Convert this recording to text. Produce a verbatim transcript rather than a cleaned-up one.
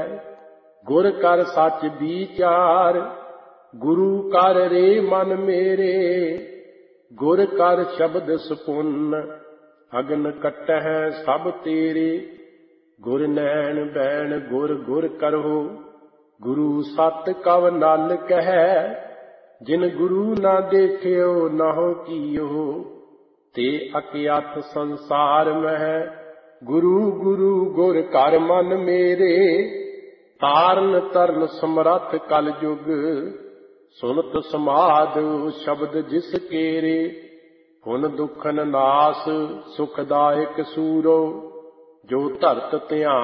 ਗੁਰ ਕਰ ਸੱਚ ਵਿਚਾਰ। ਗੁਰੂ ਕਰ ਰੇ ਮਨ ਮੇਰੇ, ਗੁਰ ਕਰ ਸ਼ਬਦ ਸੁਪੁੰਨ। ਅਗਨ ਕੱਟਹਿ ਸਭ ਤੇਰੇ, ਗੁਰ ਨੈਣ ਬੈਣ ਗੁਰ ਗੁਰ ਕਰਹੁ। ਗੁਰੂ ਸਤ ਕਵ ਨਲ ਕਹਿ, ਜਿਨ ਗੁਰੂ ਨਾ ਦੇਖਿਓ ਨਾਹੁ ਕੀਓ। ਤੇ ਅਕਿਆਥ ਸੰਸਾਰ ਮਹਿ, ਗੁਰੂ ਗੁਰੂ ਗੁਰ ਕਰ ਮਨ ਮੇਰੇ। ਤਾਰਨ ਤਰਨ ਸਮਰੱਥ ਕਲ ਜੁਗ, ਸੁਨਤ ਸਮਾਧ ਸ਼ਬਦ ਜਿਸ ਕੇਰੇ। ਹੁਨ ਦੁਖਨ ਨਾਸ ਸੁਖਦਾਇਕ ਸੂਰੋ, ਜੋ ਧਰਤ ਧਿਆਨ